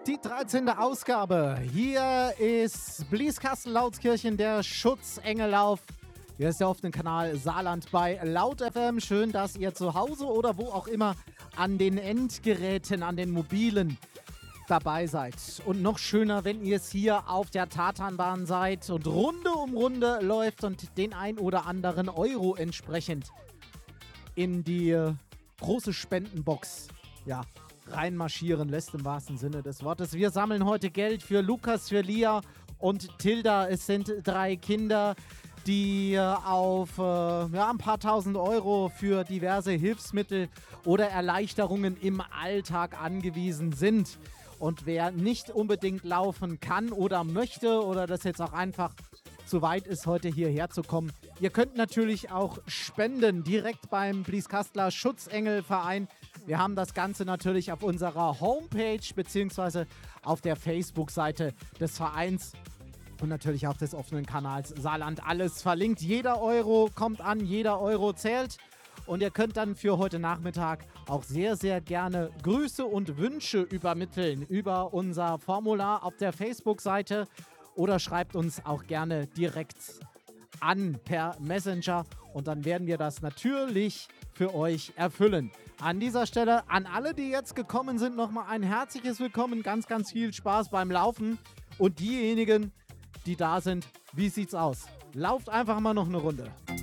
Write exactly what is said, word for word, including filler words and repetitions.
Die dreizehnte Ausgabe. Hier ist Blieskastel-Lautskirchen, der Schutzengellauf. Hier ist der auf dem Kanal Saarland bei Laut F M. Schön, dass ihr zu Hause oder wo auch immer an den Endgeräten, an den mobilen dabei seid. Und noch schöner, wenn ihr es hier auf der Tatanbahn seid und Runde um Runde läuft und den ein oder anderen Euro entsprechend in die äh, große Spendenbox, ja, reinmarschieren lässt im wahrsten Sinne des Wortes. Wir sammeln heute Geld für Lukas, für Lia und Tilda. Es sind drei Kinder, die äh, auf äh, ja, ein paar tausend Euro für diverse Hilfsmittel oder Erleichterungen im Alltag angewiesen sind. Und wer nicht unbedingt laufen kann oder möchte oder das jetzt auch einfach zu weit ist, heute hierher zu kommen, ihr könnt natürlich auch spenden, direkt beim Blieskastler Schutzengelverein. Wir haben das Ganze natürlich auf unserer Homepage beziehungsweise auf der Facebook-Seite des Vereins und natürlich auch des offenen Kanals Saarland alles verlinkt. Jeder Euro kommt an, jeder Euro zählt. Und ihr könnt dann für heute Nachmittag auch sehr, sehr gerne Grüße und Wünsche übermitteln über unser Formular auf der Facebook-Seite oder schreibt uns auch gerne direkt an per Messenger und dann werden wir das natürlich für euch erfüllen. An dieser Stelle an alle, die jetzt gekommen sind, nochmal ein herzliches Willkommen, ganz, ganz viel Spaß beim Laufen und diejenigen, die da sind, wie sieht's aus? Lauft einfach mal noch eine Runde.